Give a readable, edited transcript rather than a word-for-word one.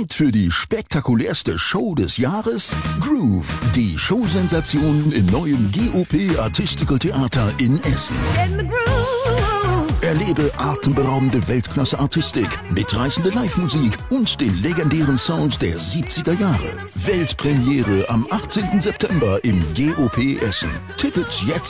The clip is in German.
Zeit für die spektakulärste Show des Jahres? Groove, die Showsensation im neuen GOP Artistical Theater in Essen. Erlebe atemberaubende Weltklasse-Artistik, mitreißende Live-Musik und den legendären Sound der 70er Jahre. Weltpremiere am 18. September im GOP Essen. Tickets jetzt